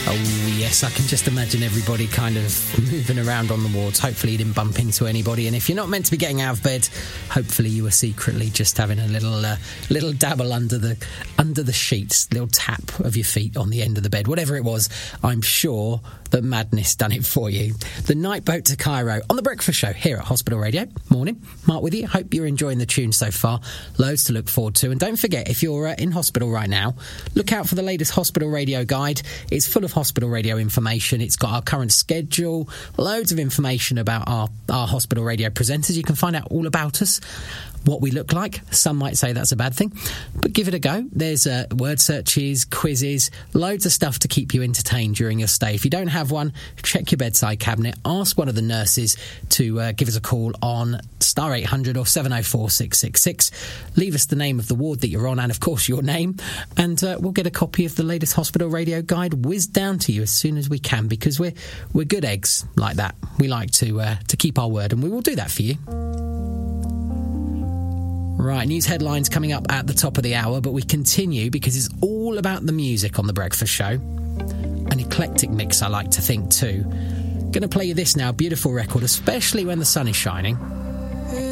Oh, yes, I can just imagine everybody kind of moving around on the wards. Hopefully you didn't bump into anybody. And if you're not meant to be getting out of bed, hopefully you were secretly just having a little dabble under the sheets, little tap of your feet on the end of the bed. Whatever it was, I'm sure that madness done it for you. The Night Boat to Cairo on The Breakfast Show here at Hospital Radio. Morning, Mark with you. Hope you're enjoying the tune so far. Loads to look forward to. And don't forget, if you're in hospital right now, look out for the latest Hospital Radio guide. It's full of hospital radio information. It's got our current schedule, loads of information about our hospital radio presenters. You can find out all about us, what we look like. Some might say that's a bad thing, but give it a go. There's word searches, quizzes, loads of stuff to keep you entertained during your stay. If you don't have one, check your bedside cabinet, ask one of the nurses to give us a call on star 800 or 704 666. Leave us the name of the ward that you're on and, of course, your name, and we'll get a copy of the latest hospital radio guide whizzed down to you as soon as we can, because we're good eggs like that. We like to keep our word, and we will do that for you. Right, news headlines coming up at the top of the hour, but we continue because it's all about the music on The Breakfast Show. An eclectic mix, I like to think, too. Going to play you this now, beautiful record, especially when the sun is shining.